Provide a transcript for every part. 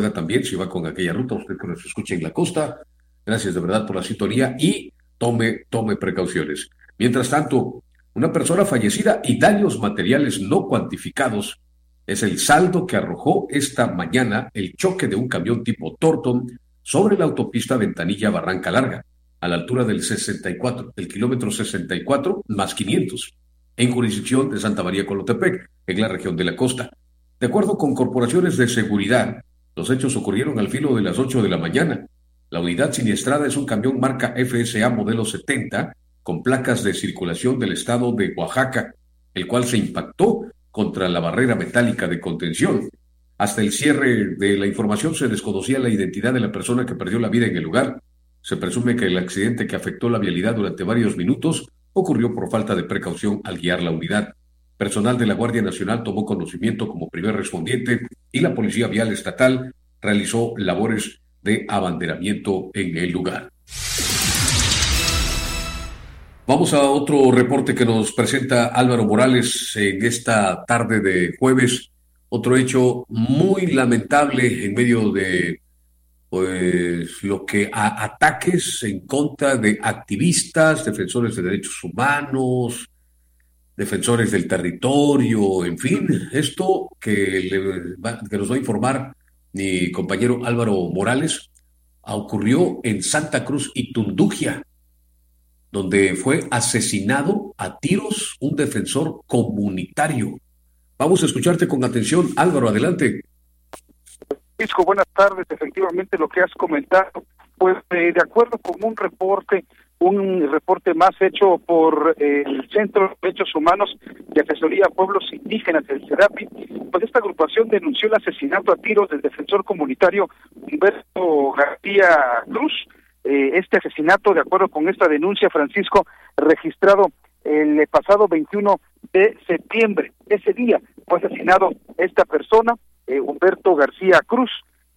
haga también, si va con aquella ruta, usted que nos escucha en la costa, gracias de verdad por la sintonía y tome precauciones. Mientras tanto, una persona fallecida y daños materiales no cuantificados es el saldo que arrojó esta mañana el choque de un camión tipo Torton sobre la autopista Ventanilla Barranca Larga, a la altura del 64, el kilómetro 64 más 500, en jurisdicción de Santa María Colotepec, en la región de la costa. De acuerdo con corporaciones de seguridad, los hechos ocurrieron al filo de las 8 de la mañana. La unidad siniestrada es un camión marca FSA modelo 70 con placas de circulación del estado de Oaxaca, el cual se impactó contra la barrera metálica de contención. Hasta el cierre de la información se desconocía la identidad de la persona que perdió la vida en el lugar. Se presume que el accidente que afectó la vialidad durante varios minutos ocurrió por falta de precaución al guiar la unidad. Personal de la Guardia Nacional tomó conocimiento como primer respondiente y la Policía Vial Estatal realizó labores de abanderamiento en el lugar. Vamos a otro reporte que nos presenta Álvaro Morales en esta tarde de jueves. Otro hecho muy lamentable en medio de lo que ataques en contra de activistas, defensores de derechos humanos, defensores del territorio, en fin, esto que nos va a informar mi compañero Álvaro Morales, ocurrió en Santa Cruz y Tundugia, donde fue asesinado a tiros un defensor comunitario. Vamos a escucharte con atención, Álvaro, adelante. Francisco, buenas tardes. Efectivamente, lo que has comentado, pues de acuerdo con un reporte más hecho por el Centro de Derechos Humanos de Asesoría a Pueblos Indígenas, el CEDAPI, pues esta agrupación denunció el asesinato a tiros del defensor comunitario Humberto García Cruz. Este asesinato, de acuerdo con esta denuncia, Francisco, registrado el pasado 21 de septiembre. Ese día fue asesinado esta persona, Humberto García Cruz,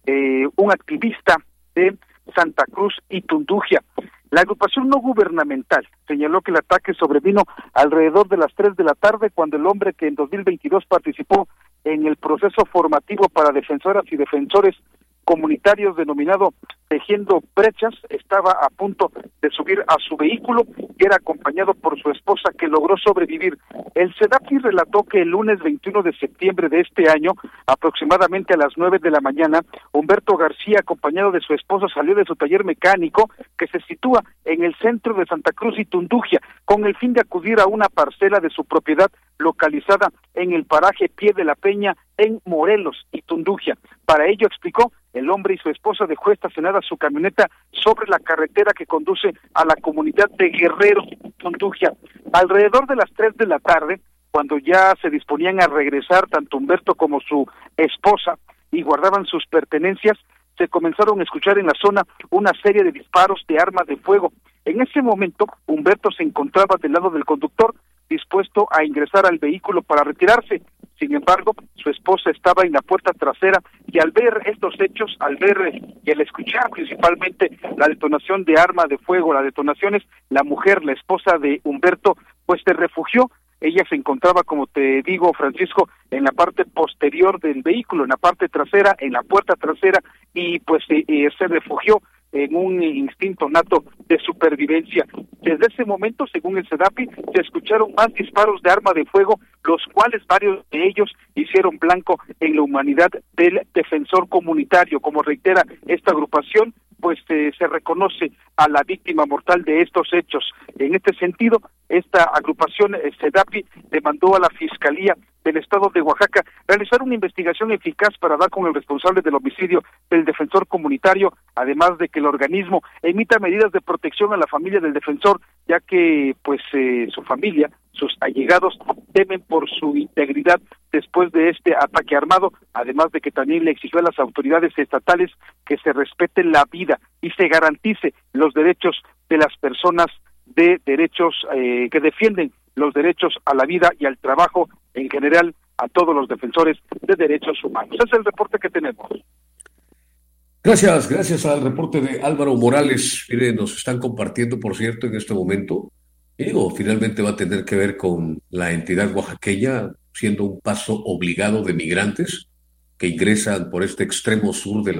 un activista de Santa Cruz y Tundugia. La agrupación no gubernamental señaló que el ataque sobrevino alrededor de las 3 de la tarde, cuando el hombre que en 2022 participó en el proceso formativo para defensoras y defensores comunitarios denominado Tejiendo Brechas estaba a punto de subir a su vehículo y era acompañado por su esposa, que logró sobrevivir. El CEDAPI relató que el lunes 21 de septiembre de este año, aproximadamente a las 9 de la mañana, Humberto García, acompañado de su esposa, salió de su taller mecánico que se sitúa en el centro de Santa Cruz y Tundugia, con el fin de acudir a una parcela de su propiedad localizada en el paraje Pie de la Peña, en Morelos y Tundugia. Para ello, explicó, el hombre y su esposa dejó estacionada su camioneta sobre la carretera que conduce a la comunidad de Guerrero, Tundugia. Alrededor de las 3 de la tarde, cuando ya se disponían a regresar tanto Humberto como su esposa y guardaban sus pertenencias, se comenzaron a escuchar en la zona una serie de disparos de arma de fuego. En ese momento, Humberto se encontraba del lado del conductor, dispuesto a ingresar al vehículo para retirarse. Sin embargo, su esposa estaba en la puerta trasera y al ver estos hechos, y al escuchar principalmente la detonación de arma de fuego, las detonaciones, la mujer, la esposa de Humberto, pues se refugió. Ella se encontraba, como te digo, Francisco, en la parte posterior del vehículo, en la parte trasera, en la puerta trasera, y pues se refugió en un instinto nato de supervivencia. Desde ese momento, según el CEDAPI, se escucharon más disparos de arma de fuego, los cuales varios de ellos hicieron blanco en la humanidad del defensor comunitario. Como reitera esta agrupación, pues se reconoce a la víctima mortal de estos hechos. En este sentido, esta agrupación CEDAPI demandó a la Fiscalía del Estado de Oaxaca realizar una investigación eficaz para dar con el responsable del homicidio del defensor comunitario, además de que el organismo emita medidas de protección a la familia del defensor, ya que pues su familia, sus allegados, temen por su integridad después de este ataque armado, además de que también le exigió a las autoridades estatales que se respete la vida y se garantice los derechos de las personas de derechos que defienden los derechos a la vida y al trabajo, en general a todos los defensores de derechos humanos. Ese es el reporte que tenemos. Gracias al reporte de Álvaro Morales. Mire, nos están compartiendo, por cierto, en este momento, y digo, finalmente va a tener que ver con la entidad oaxaqueña siendo un paso obligado de migrantes que ingresan por este extremo sur de la